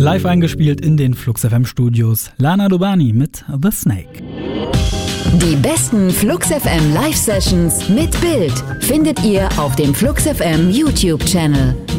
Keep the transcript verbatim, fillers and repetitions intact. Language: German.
Live eingespielt in den Flux F M Studios. Lana Dobani mit The Snake. Die besten Flux F M Live Sessions mit Bild findet ihr auf dem Flux F M YouTube Channel.